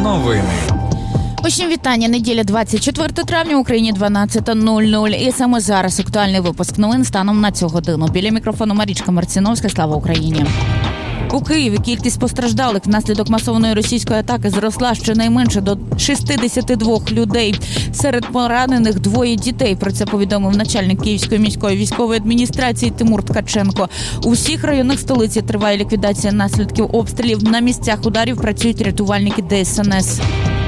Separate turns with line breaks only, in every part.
Новини.
Усім вітання. Неділя 24 травня, в Україні 12:00. І саме зараз актуальний випуск новин станом на цю годину. Біля мікрофону Марічка Марціновська. Слава Україні. У Києві кількість постраждалих внаслідок масованої російської атаки зросла щонайменше до 62 людей. Серед поранених 2 дітей. Про це повідомив начальник Київської міської військової адміністрації Тимур Ткаченко. У всіх районах столиці триває ліквідація наслідків обстрілів. На місцях ударів працюють рятувальники ДСНС.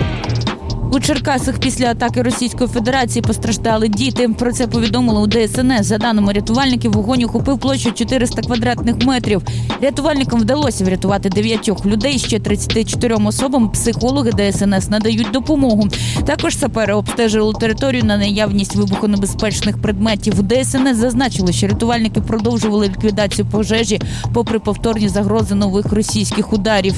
У Черкасах після атаки Російської Федерації постраждали діти. Про це повідомили у ДСНС. За даними рятувальників, вогонь охопив площу 400 квадратних метрів. Рятувальникам вдалося врятувати 9 людей, ще 34 особам психологи ДСНС надають допомогу. Також сапери обстежили територію на наявність вибухонебезпечних предметів. У ДСНС зазначили, що рятувальники продовжували ліквідацію пожежі попри повторні загрози нових російських ударів.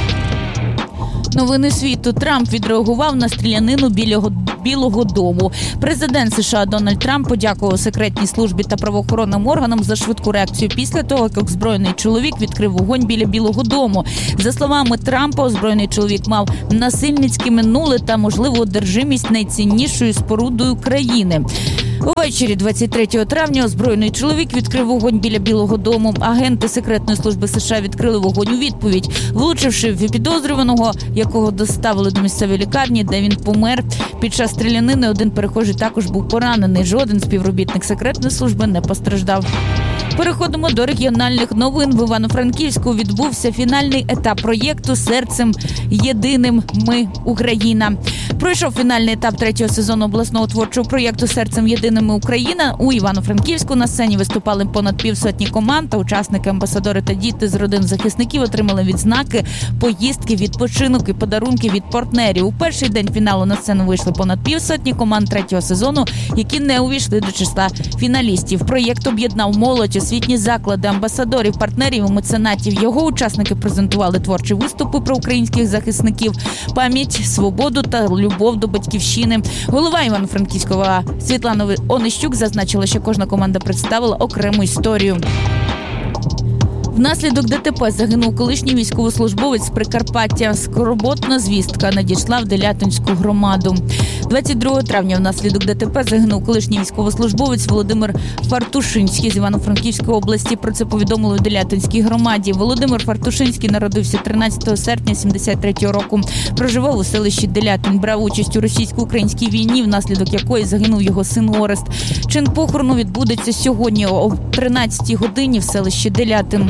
Новини світу. Трамп відреагував на стрілянину Білого дому. Президент США Дональд Трамп подякував секретній службі та правоохоронним органам за швидку реакцію після того, як озброєний чоловік відкрив вогонь біля Білого дому. За словами Трампа, озброєний чоловік мав насильницьке минуле та, можливо, одержимість найціннішою спорудою країни. Увечері 23 травня озброєний чоловік відкрив вогонь біля Білого дому. Агенти секретної служби США відкрили вогонь у відповідь, влучивши в підозрюваного, якого доставили до місцевої лікарні, де він помер. Під час стрілянини один перехожий також був поранений. Жоден співробітник секретної служби не постраждав. Переходимо до регіональних новин. В Івано-Франківську відбувся фінальний етап проєкту «Серцем єдиним. Ми – Україна». Пройшов фінальний етап 3-го сезону обласного творчого проєкту «Серцем єдиним. Ми – Україна». У Івано-Франківську на сцені виступали понад півсотні команд, та учасники, амбасадори та діти з родин захисників отримали відзнаки, поїздки, відпочинок і подарунки від партнерів. У перший день фіналу на сцену вийшли понад півсотні команд 3-го сезону, які не увійшли до числа фіналістів. Проєкт об'єднав молодь, освітні заклади, амбасадорів, партнерів і меценатів. Його учасники презентували творчі виступи про українських захисників, пам'ять, свободу та любов до батьківщини. Голова Івано-Франківського Світлана Онищук зазначила, що кожна команда представила окрему історію. Внаслідок ДТП загинув колишній військовослужбовець з Прикарпаття. Скорботна звістка надійшла в Делятинську громаду. 22 травня внаслідок ДТП загинув колишній військовослужбовець Володимир Фартушинський з Івано-Франківської області. Про це повідомили у Делятинській громаді. Володимир Фартушинський народився 13 серпня 73-го року. Проживав у селищі Делятин. Брав участь у російсько-українській війні, внаслідок якої загинув його син Орест. Чин похорону відбудеться сьогодні о 13-й годині в селищі Делятин.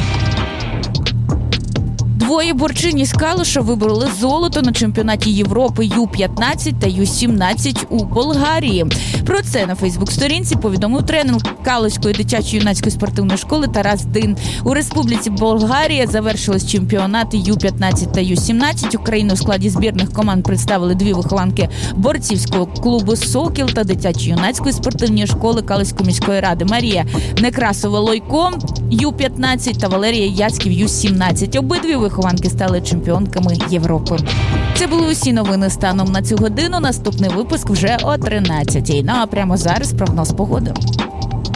2 борчинь із Калуша вибороли золото на чемпіонаті Європи Ю-15 та Ю-17 у Болгарії. Про це на Фейсбук-сторінці повідомив тренер Калуської дитячо-юнацької спортивної школи Тарас Дин. У Республіці Болгарія завершились чемпіонати Ю-15 та Ю-17. Україну у складі збірних команд представили 2 вихованки борцівського клубу «Сокіл» та дитячо-юнацької спортивної школи Калуської міської ради Марія Некрасова-Лойко Ю-15 та Валерія Яцьків Ю-17. Обидві вихованки стали чемпіонками Європи. Це були усі новини станом на цю годину. Наступний випуск вже о 13-й. Ну а прямо зараз прогноз погоди.